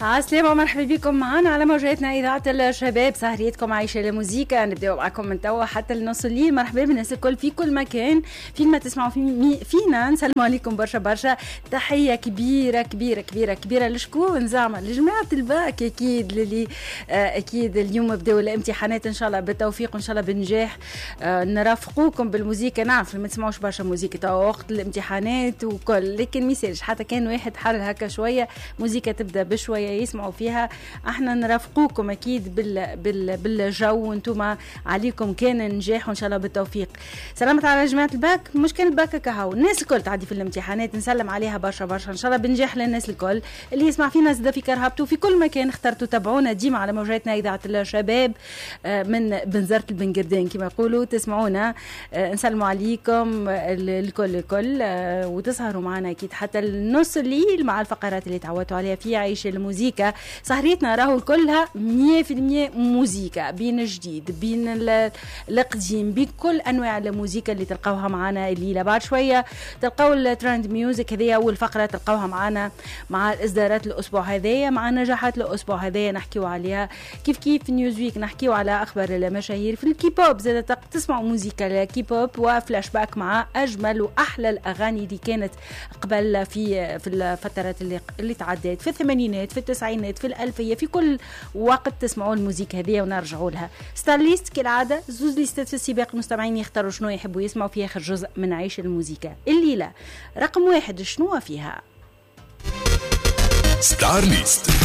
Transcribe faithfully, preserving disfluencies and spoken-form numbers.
عالسلامة ومرحبا بكم معنا على موجاتنا إذاعة الشباب. سهريتكم عايشة لموسيقى، نبدأ معكم من توا حتى لنص الليل. مرحبا بالناس الكل في كل مكان فين ما تسمعوا في فينا. نسلم عليكم برشا برشا. تحية كبيرة كبيرة كبيرة كبيرة لشكون زعما لجماعة الباك أكيد للي أكيد اليوم بدأوا الامتحانات إن شاء الله بالتوفيق وإن شاء الله بنجاح. نرافقوكم بالموسيقى. نعرف ما تسمعوش برشا موسيقى توا وقت الامتحانات وكل، لكن ميسالش حتى كان واحد حل هكا شوية موسيقى تبدأ بشوية يسمعوا فيها. احنا نرافقوكم اكيد بال بال بالجو وانتم عليكم كان نجاح وان شاء الله بالتوفيق. سلامة على جماعه الباك. مش كان الباك كهو الناس الكل تعدي في الامتحانات، نسلم عليها برشا برشا ان شاء الله بنجاح للناس الكل اللي يسمع فينا زاد في كرهبتو في كل مكان. اخترتوا تابعونا ديما على موجاتنا اذاعه الشباب من بنزرة البنقردان كما يقولوا. تسمعونا نسلموا عليكم الكل الكل وتسهروا معنا اكيد حتى النص الليل مع الفقرات اللي تعودتوا عليها في عيش الموسيقى. سهريتنا راهو كلها مية في المية موسيقى، بين الجديد بين القديم بكل انواع الموسيقى اللي تلقاوها معنا الليله. بعد شويه تلقاو الترند ميوزك، هذه اول فقره تلقاوها معنا مع الاصدارات الاسبوع هذايا، مع نجاحات الاسبوع هذايا نحكيو عليها. كيف كيف نيوز ويك نحكيو على اخبار المشاهير. في الكيبوب زاد تسمعوا موسيقى الكيبوب وفلاش باك مع اجمل واحلى الاغاني اللي كانت قبل في في الفترات اللي اللي تعدت في الثمانينات في التسعينات في الألفية. في كل وقت تسمعوا الموسيقى هذه ونرجعوا لها. ستار ليست كالعادة زوز ليستات في السباق، المستمعين يختاروا شنو يحبوا يسمعوا في آخر جزء من عيش الموسيقى. الليلة رقم واحد شنو فيها؟ ستار ليست.